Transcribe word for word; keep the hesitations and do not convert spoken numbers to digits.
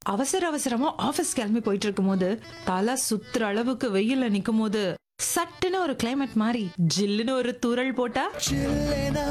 அவசர அவசரமா ஆபீஸ் கிளம்பி போயிட்டு இருக்கும்போது தலை சுத்துற அளவுக்கு வெயில்ல நிக்கும் போது சட்டுன்னு ஒரு கிளைமேட் மாறி ஜில்லுன்னு ஒரு தூறல் போட்டா